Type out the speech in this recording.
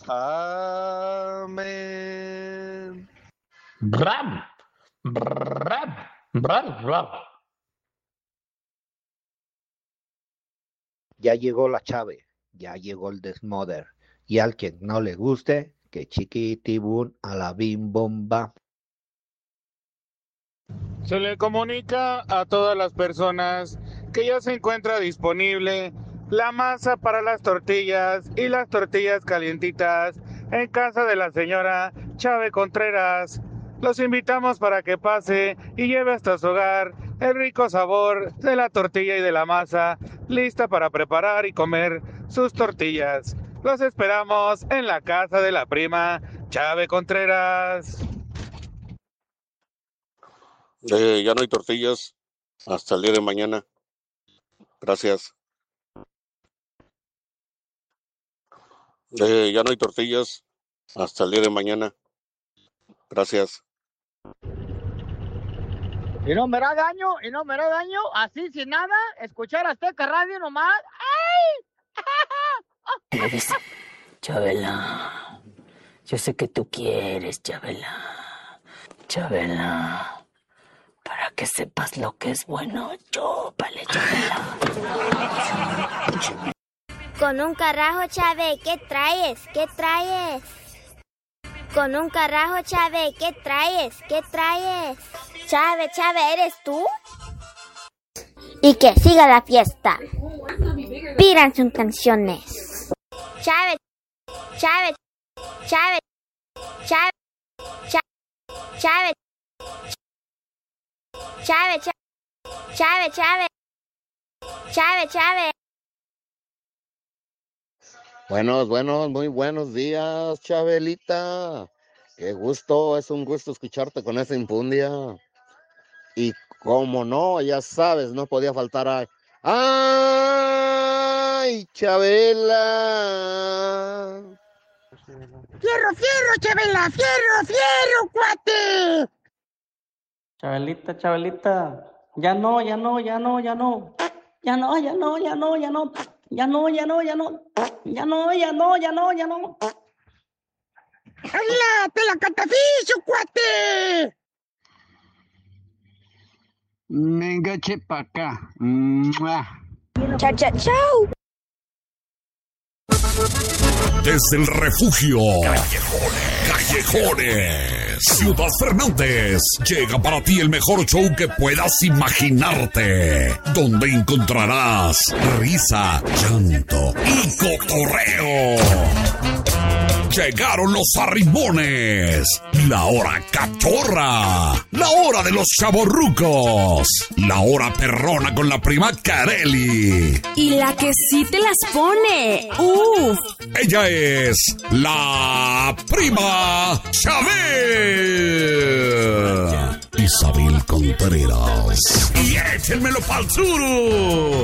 Amén. Bram, bram, bram, bram. Ya llegó la chave, ya llegó el desmoder. Y al quien no le guste, que chiquitibún a la bim bomba. Se le comunica a todas las personas que ya se encuentra disponible la masa para las tortillas y las tortillas calientitas en casa de la señora Chave Contreras. Los invitamos para que pase y lleve hasta su hogar el rico sabor de la tortilla y de la masa, lista para preparar y comer sus tortillas. Los esperamos en la casa de la prima Chave Contreras. Ya no hay tortillas hasta el día de mañana. Gracias. Ya no hay tortillas hasta el día de mañana. Gracias. Y no me da daño, así sin nada, escuchar Azteca Radio nomás. ¡Ay! Le dice, Chabela, yo sé que tú quieres, Chabela. Chabela, para que sepas lo que es bueno, chúpale, Chabela. Con un carajo, Chave, ¿qué traes? ¿Qué traes? Con un carajo, Chave, ¿qué traes? ¿Qué traes? Chave, Chave, ¿eres tú? Y que siga la fiesta. Pidan sus canciones. Chave, Chave, Chave, Chave, Chave, Chave, Chave, Chave, Chave, Chave. Buenos, muy buenos días, Chabelita. Qué gusto, es un gusto escucharte con esa impundia. Y como no, ya sabes, no podía faltar a... ¡Ay, Chabela! ¡Fierro, Chabela! ¡Fierro, cuate! Chabelita, ya no. ¡Hala! ¡Te la cataficio, cuate! Venga, chepa acá. ¡Mua! Chau. Desde el refugio Callejones Ciudad Fernández llega para ti el mejor show que puedas imaginarte, donde encontrarás risa, llanto y cotorreo. Llegaron los arrimones, la hora cachorra, la hora de los chavorrucos, la hora perrona con la prima Carelli. Y la que sí te las pone, ¡uf! Ella es la prima Chabel. Isabel Contreras. Y échenmelo pa'l suru.